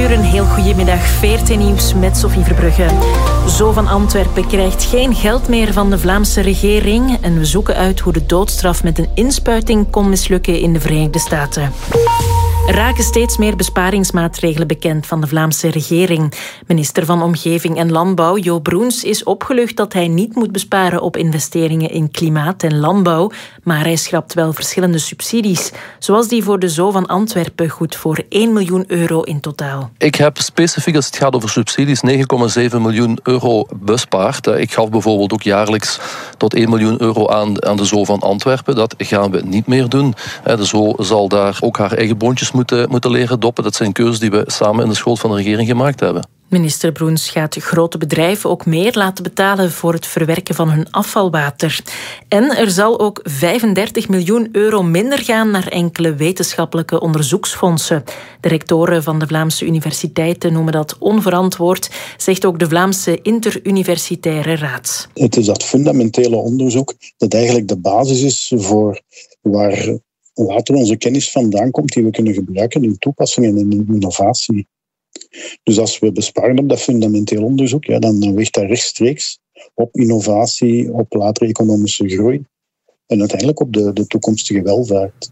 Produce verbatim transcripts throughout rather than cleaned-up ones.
uur, een heel goedemiddag. V R T Nieuws met Sophie Verbrugge. Zo van Antwerpen krijgt geen geld meer van de Vlaamse regering. En we zoeken uit hoe de doodstraf met een inspuiting kon mislukken in de Verenigde Staten. Er raken steeds meer besparingsmaatregelen bekend van de Vlaamse regering. Minister van Omgeving en Landbouw, Jo Broens, is opgelucht dat hij niet moet besparen op investeringen in klimaat en landbouw, maar hij schrapt wel verschillende subsidies, zoals die voor de Zoo van Antwerpen, goed voor één miljoen euro in totaal. Ik heb specifiek, als het gaat over subsidies, negen komma zeven miljoen euro bespaard. Ik gaf bijvoorbeeld ook jaarlijks tot één miljoen euro aan, aan de Zoo van Antwerpen. Dat gaan we niet meer doen. De Zoo zal daar ook haar eigen boontjes moeten, moeten leren doppen. Dat zijn keuzes die we samen in de school van de regering gemaakt hebben. Minister Broens gaat grote bedrijven ook meer laten betalen voor het verwerken van hun afvalwater. En er zal ook vijfendertig miljoen euro minder gaan naar enkele wetenschappelijke onderzoeksfondsen. De rectoren van de Vlaamse universiteiten noemen dat onverantwoord, zegt ook de Vlaamse Interuniversitaire Raad. Het is dat fundamentele onderzoek dat eigenlijk de basis is voor waar later onze kennis vandaan komt die we kunnen gebruiken in toepassingen en in innovatie. Dus als we besparen op dat fundamenteel onderzoek, ja, dan weegt dat rechtstreeks op innovatie, op latere economische groei en uiteindelijk op de, de toekomstige welvaart.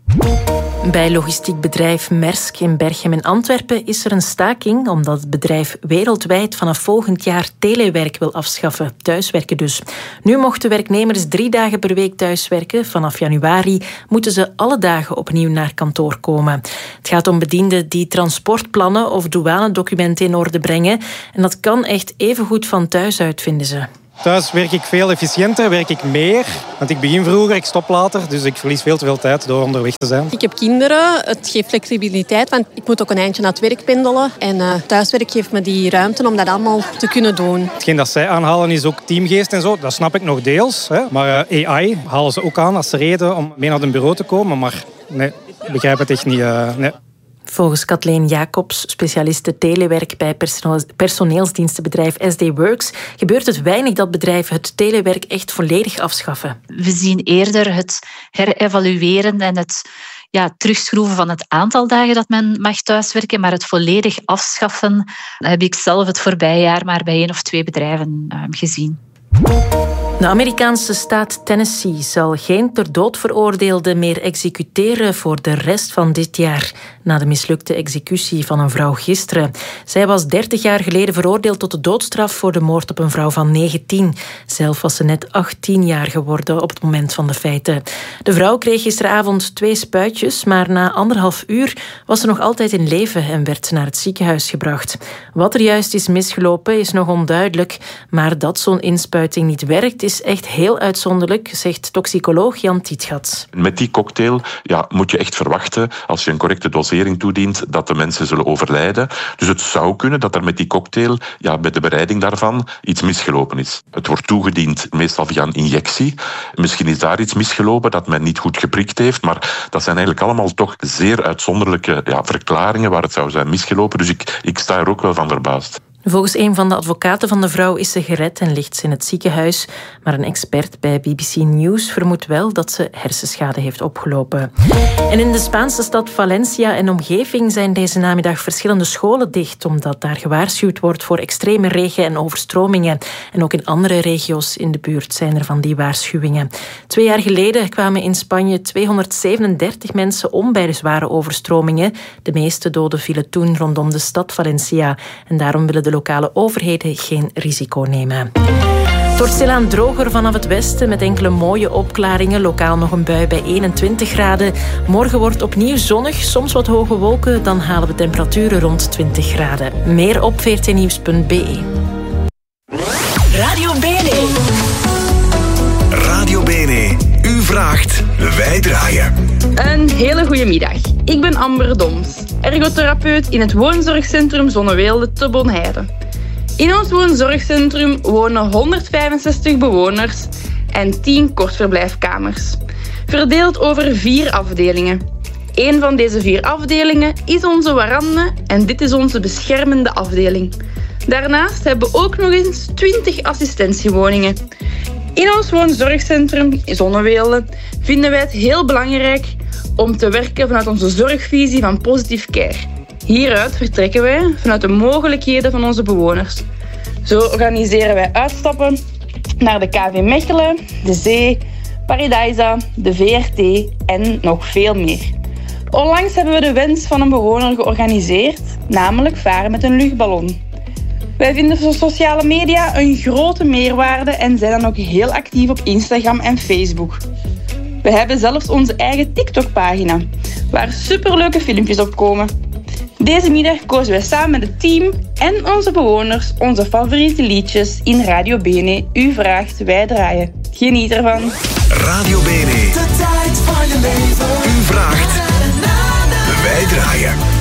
Bij logistiek bedrijf Maersk in Berchem in Antwerpen is er een staking omdat het bedrijf wereldwijd vanaf volgend jaar telewerk wil afschaffen, thuiswerken dus. Nu mochten werknemers drie dagen per week thuiswerken. Vanaf januari moeten ze alle dagen opnieuw naar kantoor komen. Het gaat om bedienden die transportplannen of douanedocumenten in orde brengen. En dat kan echt even goed van thuis uit, vinden ze. Thuis werk ik veel efficiënter, werk ik meer. Want ik begin vroeger, ik stop later. Dus ik verlies veel te veel tijd door onderweg te zijn. Ik heb kinderen. Het geeft flexibiliteit, want ik moet ook een eindje naar het werk pendelen. En uh, thuiswerk geeft me die ruimte om dat allemaal te kunnen doen. Hetgeen dat zij aanhalen is ook teamgeest en zo. Dat snap ik nog deels. Hè. Maar uh, A I halen ze ook aan als reden om mee naar het bureau te komen. Maar nee, ik begrijp het echt niet. Uh, nee. Volgens Kathleen Jacobs, specialiste telewerk bij personeelsdienstenbedrijf S D Works, gebeurt het weinig dat bedrijven het telewerk echt volledig afschaffen. We zien eerder het herevalueren en het ja, terugschroeven van het aantal dagen dat men mag thuiswerken, maar het volledig afschaffen heb ik zelf het voorbije jaar maar bij één of twee bedrijven uh, gezien. De Amerikaanse staat Tennessee zal geen ter dood veroordeelden meer executeren voor de rest van dit jaar, na de mislukte executie van een vrouw gisteren. Zij was dertig jaar geleden veroordeeld tot de doodstraf voor de moord op een vrouw van negentien. Zelf was ze net achttien jaar geworden op het moment van de feiten. De vrouw kreeg gisteravond twee spuitjes, maar na anderhalf uur was ze nog altijd in leven en werd naar het ziekenhuis gebracht. Wat er juist is misgelopen is nog onduidelijk, maar dat zo'n inspuiting niet werkt is echt heel uitzonderlijk, zegt toxicoloog Jan Tietgat. Met die cocktail ja, moet je echt verwachten, als je een correcte dosering toedient, dat de mensen zullen overlijden. Dus het zou kunnen dat er met die cocktail, ja, bij de bereiding daarvan, iets misgelopen is. Het wordt toegediend, meestal via een injectie. Misschien is daar iets misgelopen dat men niet goed geprikt heeft, maar dat zijn eigenlijk allemaal toch zeer uitzonderlijke ja, verklaringen waar het zou zijn misgelopen. Dus ik, ik sta er ook wel van verbaasd. Volgens een van de advocaten van de vrouw is ze gered en ligt ze in het ziekenhuis. Maar een expert bij B B C News vermoedt wel dat ze hersenschade heeft opgelopen. En in de Spaanse stad Valencia en omgeving zijn deze namiddag verschillende scholen dicht, omdat daar gewaarschuwd wordt voor extreme regen en overstromingen. En ook in andere regio's in de buurt zijn er van die waarschuwingen. Twee jaar geleden kwamen in Spanje tweehonderdzevenendertig mensen om bij de zware overstromingen. De meeste doden vielen toen rondom de stad Valencia. En daarom willen de lokale overheden geen risico nemen. Het wordt stilaan droger vanaf het westen met enkele mooie opklaringen. Lokaal nog een bui bij eenentwintig graden. Morgen wordt opnieuw zonnig, soms wat hoge wolken. Dan halen we temperaturen rond twintig graden. Meer op v r t nieuws punt b e. Radio Bene. Radio Bene. U vraagt, wij draaien. Een hele goede middag. Ik ben Amber Doms, ergotherapeut in het woonzorgcentrum Zonneweelde te Bonheide. In ons woonzorgcentrum wonen honderdvijfenzestig bewoners en tien kortverblijfkamers, verdeeld over vier afdelingen. Een van deze vier afdelingen is onze warande en dit is onze beschermende afdeling. Daarnaast hebben we ook nog eens twintig assistentiewoningen. In ons woonzorgcentrum in Zonneweelde vinden wij het heel belangrijk om te werken vanuit onze zorgvisie van Positive Care. Hieruit vertrekken wij vanuit de mogelijkheden van onze bewoners. Zo organiseren wij uitstappen naar de K V Mechelen, de Zee, Paradijsa, de V R T en nog veel meer. Onlangs hebben we de wens van een bewoner georganiseerd, namelijk varen met een luchtballon. Wij vinden de sociale media een grote meerwaarde en zijn dan ook heel actief op Instagram en Facebook. We hebben zelfs onze eigen TikTok-pagina, waar superleuke filmpjes op komen. Deze middag kozen wij samen met het team en onze bewoners onze favoriete liedjes in Radio Bene. U vraagt, wij draaien. Geniet ervan. Radio Bene. De tijd van je leven. U vraagt, wij draaien.